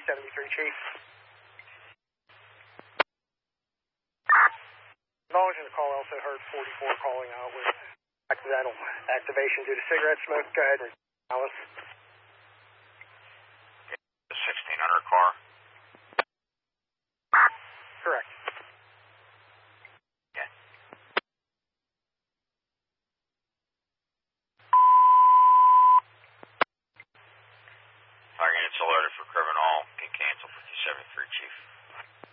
373, Chief. Acknowledging the call, also heard 44 calling out with accidental activation due to cigarette smoke. Go ahead, Alice.